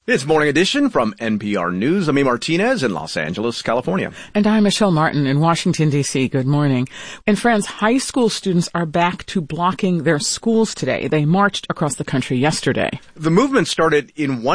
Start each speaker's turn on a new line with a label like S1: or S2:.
S1: It's Morning Edition from NPR News. I'm A. Martinez in Los Angeles, California.
S2: And I'm Michelle Martin in Washington, D.C. Good morning. In France, high school students are back to blocking their schools today. They marched across the country yesterday.
S1: The movement started in one